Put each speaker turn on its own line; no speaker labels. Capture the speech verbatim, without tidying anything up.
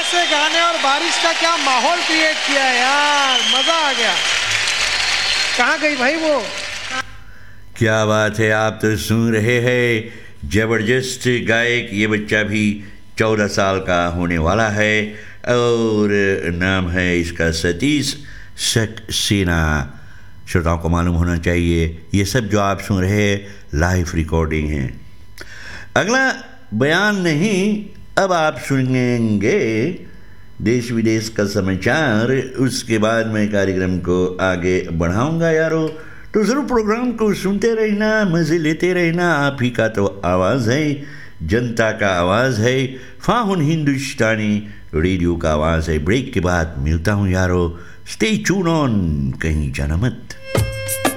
से गाने और बारिश का क्या माहौल क्रिएट किया है यार, मजा आ गया। कहाँ गई भाई वो?
क्या बात है, आप तो सुन रहे हैं जबरदस्त गायक। ये बच्चा भी चौदह साल का होने वाला है और नाम है इसका सतीश सक्सेना। श्रोताओं को मालूम होना चाहिए ये सब जो आप सुन रहे हैं लाइव रिकॉर्डिंग है। अगला बयान नहीं, अब आप सुनेंगे देश विदेश का समाचार। उसके बाद मैं कार्यक्रम को आगे बढ़ाऊंगा यारो। तो ज़रूर प्रोग्राम को सुनते रहना, मज़े लेते रहना। आप ही का तो आवाज़ है, जनता का आवाज़ है, फाहुन हिंदुस्तानी रेडियो का आवाज़ है। ब्रेक के बाद मिलता हूँ यारो। स्टे ट्यून ऑन, कहीं जाना मत।